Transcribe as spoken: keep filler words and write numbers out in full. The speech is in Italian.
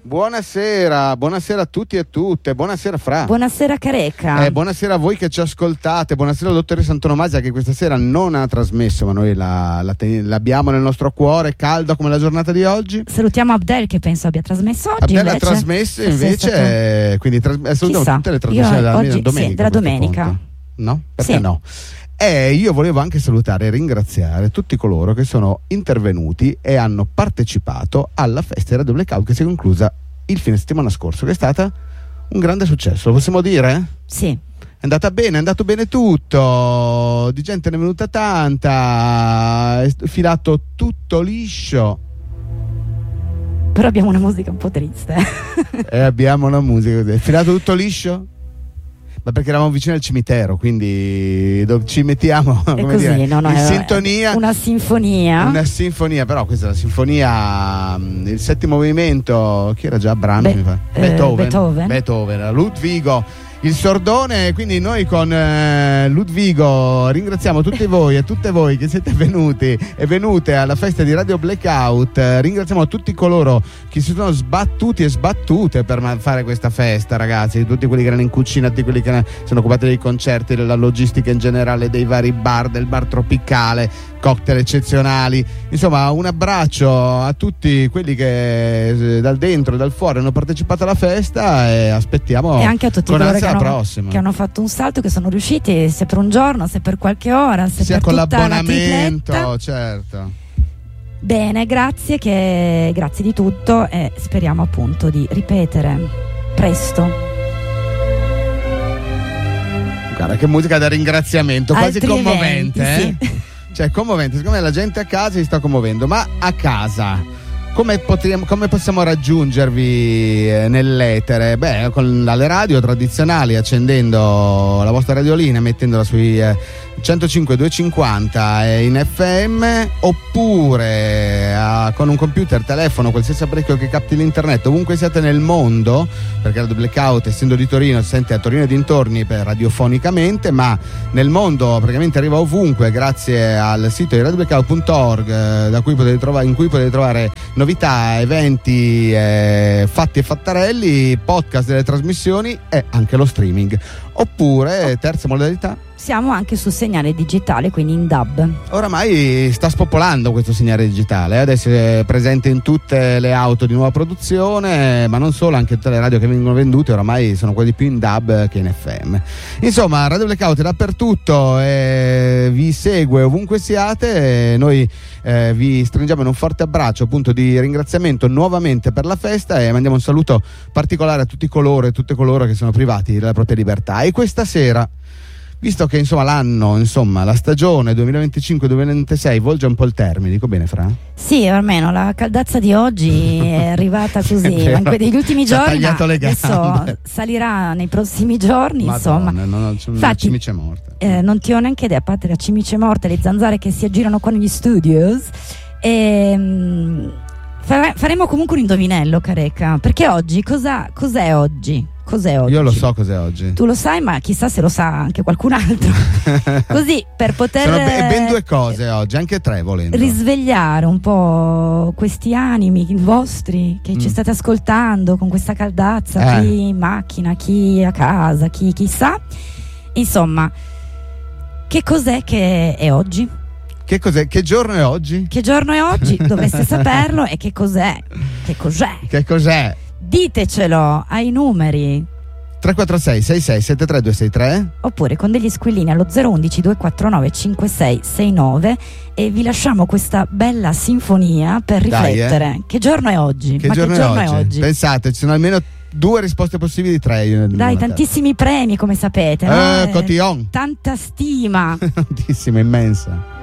Buonasera, buonasera a tutti e a tutte, buonasera Fra. Buonasera Careca. Eh, buonasera a voi che ci ascoltate, buonasera dottoressa Antonomasia che questa sera non ha trasmesso, ma noi la, la ten- l'abbiamo nel nostro cuore, calda come la giornata di oggi. Salutiamo Abdel che penso abbia trasmesso oggi. Abdel invece. ha trasmesso invece, eh, quindi tras- eh, salutiamo Chissà. tutte le trasmissioni Io della oggi, domenica. sì, della domenica. No? Perché sì. no? E io volevo anche salutare e ringraziare tutti coloro che sono intervenuti e hanno partecipato alla festa di Radio Blackout che si è conclusa il fine settimana scorso, che è stata un grande successo, lo possiamo dire? Sì. È andata bene, è andato bene tutto, di gente ne è venuta tanta, è filato tutto liscio. Però abbiamo una musica un po' triste. E abbiamo una musica, è filato tutto liscio? Ma perché eravamo vicino al cimitero, quindi ci mettiamo è come così, dire, no, no, in è sintonia. Una sinfonia. Una sinfonia, però questa è la sinfonia, il settimo movimento, chi era già Brahms? Be- mi fa? eh, Beethoven. Beethoven. Beethoven, Ludvigo, il sordone, quindi noi con eh, Ludvigo ringraziamo tutti voi e tutte voi che siete venuti e venute alla festa di Radio Blackout, eh, ringraziamo tutti coloro che si sono sbattuti e sbattute per fare questa festa, ragazzi, tutti quelli che erano in cucina, tutti quelli che sono occupati dei concerti, della logistica in generale, dei vari bar, del bar tropicale, cocktail eccezionali, insomma un abbraccio a tutti quelli che eh, dal dentro e dal fuori hanno partecipato alla festa e aspettiamo e anche a tutti con coloro ansia che la hanno, prossima, che hanno fatto un salto, che sono riusciti, se per un giorno, se per qualche ora, se sia per con tutta l'abbonamento, la certo. Bene, grazie, che grazie di tutto e speriamo appunto di ripetere presto. Guarda che musica da ringraziamento, quasi Altri commovente, eventi, eh? sì. Cioè commovente, secondo me la gente a casa si sta commuovendo, ma a casa come, potremmo, come possiamo raggiungervi eh, nell'etere? Beh, con le radio tradizionali, accendendo la vostra radiolina e mettendola sui eh, centocinque duecentocinquanta in F M, oppure eh, con un computer, telefono, qualsiasi apparecchio che capti l'internet, ovunque siate nel mondo, perché Radio Blackout, essendo di Torino, si sente a Torino e dintorni per radiofonicamente, ma nel mondo praticamente arriva ovunque grazie al sito di radio blackout punto org, eh, da cui potete trovare, in cui potete trovare novità, eventi, eh, fatti e fattarelli, podcast delle trasmissioni e anche lo streaming. Oppure, terza modalità, Siamo anche su segnale digitale, quindi in D A B. oramai sta spopolando questo segnale digitale, eh? Adesso è presente in tutte le auto di nuova produzione, ma non solo, anche tutte le radio che vengono vendute oramai sono quelle più in D A B che in F M. Insomma, Radio Blackout è dappertutto e vi segue ovunque siate. Noi eh, vi stringiamo in un forte abbraccio, appunto, di ringraziamento nuovamente per la festa, e mandiamo un saluto particolare a tutti coloro e tutte coloro che sono privati della propria libertà. E questa sera, visto che insomma l'anno, insomma la stagione duemilaventicinque duemilaventisei volge un po' il termine, dico bene Fra? Sì, almeno la caldezza di oggi è arrivata così, È anche degli ultimi ci ha giorni, tagliato ma le gambe. adesso salirà nei prossimi giorni. Madonna, insomma. non ho, c'è una Infatti, cimice morta. Eh, non ti ho neanche idea, a parte la cimice morta e le zanzare che si aggirano qua negli studios. E, mh, fare, faremo comunque un indovinello, Careca, perché oggi cosa, cos'è oggi? Cos'è oggi? Io lo so cos'è oggi. Tu lo sai, ma chissà se lo sa anche qualcun altro. Così, per poter Sono ben, ben due cose oggi, anche tre volendo. risvegliare un po' questi animi vostri che Mm. ci state ascoltando con questa caldazza, Eh. chi in macchina, chi a casa, chi chissà. Insomma, che cos'è che è oggi? Che cos'è? Che giorno è oggi? Che giorno è oggi? Dovreste saperlo. E che cos'è? Che cos'è? Che cos'è? Ditecelo ai numeri, tre quattro sei sei sei sette tre due sei tre oppure con degli squillini allo zero uno uno due quattro nove cinque sei sei nove, e vi lasciamo questa bella sinfonia per Dai, riflettere. eh. Che giorno è oggi? Che Ma giorno, che giorno è, oggi? è oggi? Pensate, ci sono almeno due risposte possibili di tre. Io ne Dai, devo tantissimi premi, come sapete, no? Eh, Eh, cotillon. tanta stima. Tantissima, immensa.